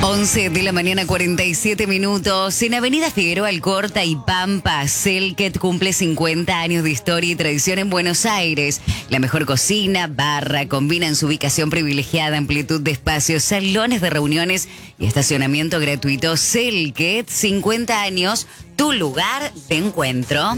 11 de la mañana, 47 minutos. En Avenida Figueroa Alcorta y Pampa, Selket cumple 50 años de historia y tradición en Buenos Aires. La mejor cocina, barra, combinan su ubicación privilegiada, amplitud de espacios, salones de reuniones y estacionamiento gratuito. Selket, 50 años, tu lugar de encuentro.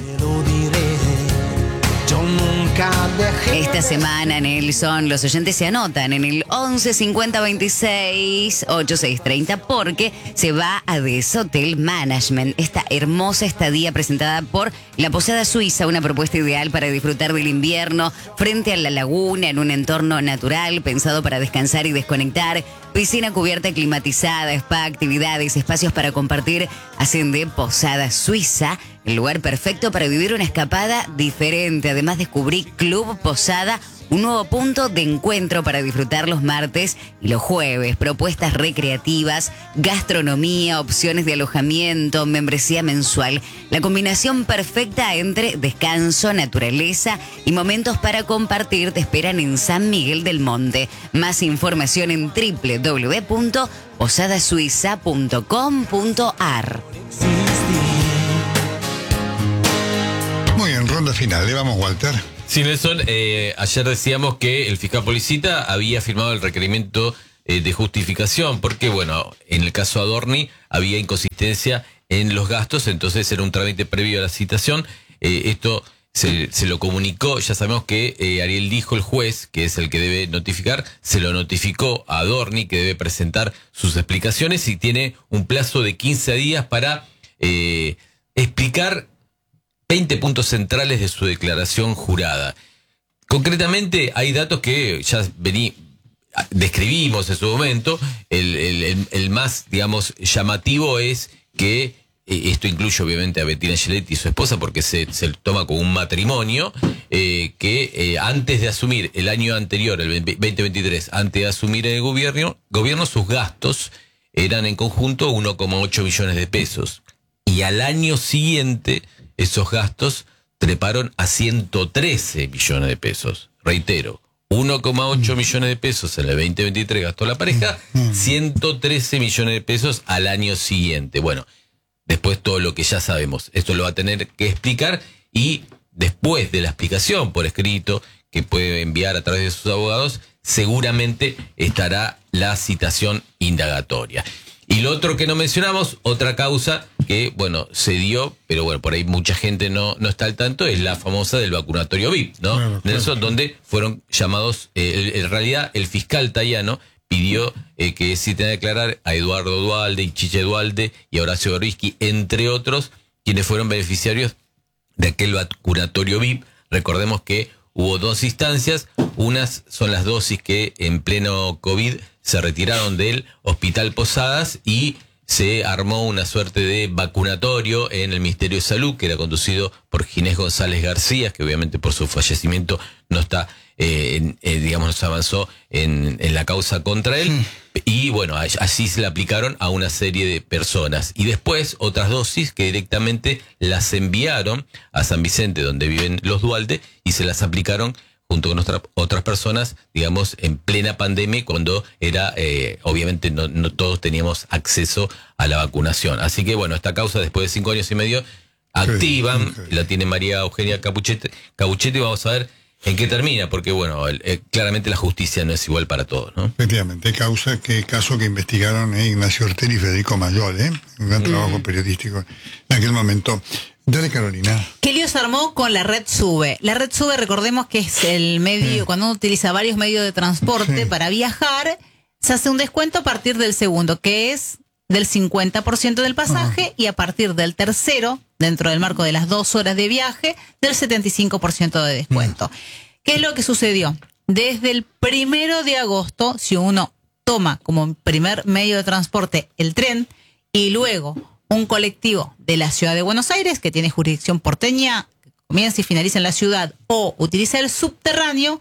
Esta semana, Nelson, los oyentes se anotan en el 11 50 26 86 30 porque se va a Des Hotel Management. Esta hermosa estadía presentada por La Posada Suiza, una propuesta ideal para disfrutar del invierno frente a la laguna en un entorno natural pensado para descansar y desconectar. Piscina cubierta climatizada, spa, actividades, espacios para compartir. Hacen de Posada Suiza el lugar perfecto para vivir una escapada diferente. Además, descubrí Club Posada, un nuevo punto de encuentro para disfrutar los martes y los jueves. Propuestas recreativas, gastronomía, opciones de alojamiento, membresía mensual. La combinación perfecta entre descanso, naturaleza y momentos para compartir te esperan en San Miguel del Monte. Más información en www.posadasuiza.com.ar. Muy bien, ronda final. Le vamos, Walter. Sí, Nelson, ayer decíamos que el fiscal Policita había firmado el requerimiento de justificación porque, bueno, en el caso Adorni había inconsistencia en los gastos, entonces era un trámite previo a la citación. Esto se lo comunicó, ya sabemos que Ariel dijo, el juez, que es el que debe notificar, se lo notificó a Adorni, que debe presentar sus explicaciones y tiene un plazo de 15 días para explicar 20 puntos centrales de su declaración jurada. Concretamente, hay datos que ya describimos en su momento. El más, digamos, llamativo es que esto incluye obviamente a Bettina Giletti y su esposa porque se toma como un matrimonio, que antes de asumir el año anterior, el 2023, antes de asumir el gobierno, sus gastos eran en conjunto 1,8 millones de pesos. Y al año siguiente esos gastos treparon a 113 millones de pesos. Reitero, 1,8 millones de pesos en el 2023 gastó la pareja, 113 millones de pesos al año siguiente. Bueno, después todo lo que ya sabemos, esto lo va a tener que explicar y después de la explicación por escrito que puede enviar a través de sus abogados, seguramente estará la citación indagatoria. Y lo otro que no mencionamos, otra causa que, bueno, se dio, pero bueno, por ahí mucha gente no está al tanto, es la famosa del vacunatorio VIP, ¿no? Claro, Nelson, donde fueron llamados, en realidad el fiscal Tayano pidió que citen a declarar a Eduardo Duhalde, Chiche Duhalde y a Horacio Berbisky, entre otros, quienes fueron beneficiarios de aquel vacunatorio VIP. Recordemos que hubo dos instancias, unas son las dosis que en pleno COVID se retiraron del Hospital Posadas y se armó una suerte de vacunatorio en el Ministerio de Salud que era conducido por Ginés González García, que obviamente por su fallecimiento no está, digamos, no se avanzó en la causa contra él. Y bueno, así se le aplicaron a una serie de personas. Y después otras dosis que directamente las enviaron a San Vicente, donde viven los Duhalde, y se las aplicaron junto con otras personas, digamos, en plena pandemia, cuando era, obviamente no todos teníamos acceso a la vacunación. Así que bueno, esta causa después de 5 años y medio activan, la tiene María Eugenia Capuchetti, y vamos a ver en qué termina, porque bueno, claramente la justicia no es igual para todos, ¿no? Efectivamente, caso que investigaron Ignacio Ortel y Federico Mayol, un gran trabajo periodístico en aquel momento. Dale, Carolina. ¿Qué lío se armó con la red SUBE? La red SUBE, recordemos que es el medio, cuando uno utiliza varios medios de transporte para viajar, se hace un descuento a partir del segundo, que es del 50% del pasaje, y a partir del tercero, dentro del marco de las 2 horas de viaje, del 75% de descuento. ¿Qué es lo que sucedió? Desde el 1 de agosto, si uno toma como primer medio de transporte el tren y luego un colectivo de la ciudad de Buenos Aires que tiene jurisdicción porteña, que comienza y finaliza en la ciudad, o utiliza el subterráneo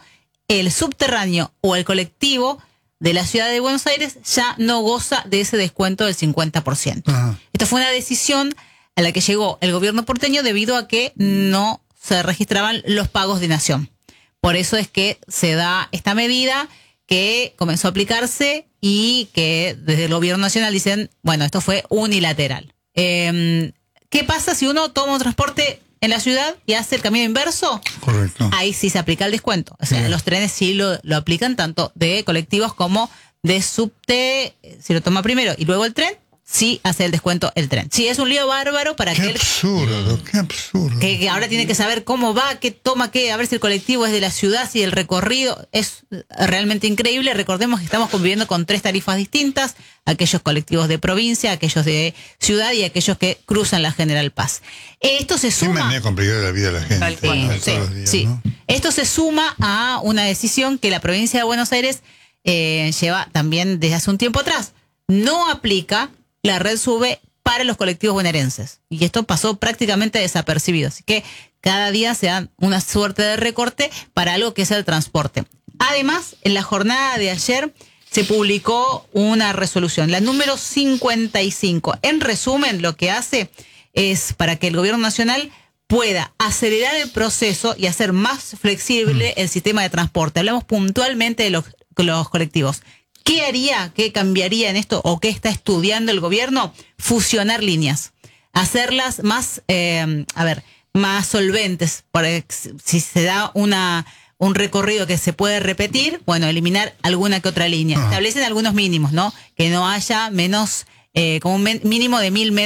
o el colectivo de la ciudad de Buenos Aires ya no goza de ese descuento del 50%. Esta fue una decisión a la que llegó el gobierno porteño debido a que no se registraban los pagos de nación. Por eso es que se da esta medida que comenzó a aplicarse y que desde el gobierno nacional dicen, bueno, esto fue unilateral. ¿Qué pasa si uno toma un transporte en la ciudad y hace el camino inverso? Correcto. Ahí sí se aplica el descuento. O sea, Bien. los trenes sí lo aplican, tanto de colectivos como de subte. Si lo toma primero y luego el tren, sí hace el descuento el tren. Sí, es un lío bárbaro para Qué aquel absurdo, qué absurdo. que ahora tiene que saber cómo va, qué toma, qué, a ver si el colectivo es de la ciudad, si el recorrido es realmente increíble. Recordemos que estamos conviviendo con 3 tarifas distintas, aquellos colectivos de provincia, aquellos de ciudad y aquellos que cruzan la General Paz. Esto se Qué suma... manera de complicar la vida a la gente. Tal cual. todos los días, sí. ¿no? Esto se suma a una decisión que la provincia de Buenos Aires lleva también desde hace un tiempo atrás. No aplica la red SUBE para los colectivos bonaerenses. Y esto pasó prácticamente desapercibido. Así que cada día se da una suerte de recorte para algo que es el transporte. Además, en la jornada de ayer se publicó una resolución, la número 55. En resumen, lo que hace es para que el gobierno nacional pueda acelerar el proceso y hacer más flexible el sistema de transporte. Hablamos puntualmente de los colectivos. ¿Qué haría, qué cambiaría en esto o qué está estudiando el gobierno? Fusionar líneas, hacerlas más, más solventes. Si se da un recorrido que se puede repetir, bueno, eliminar alguna que otra línea. Establecen algunos mínimos, ¿no? Que no haya menos, como un mínimo de 1000 metros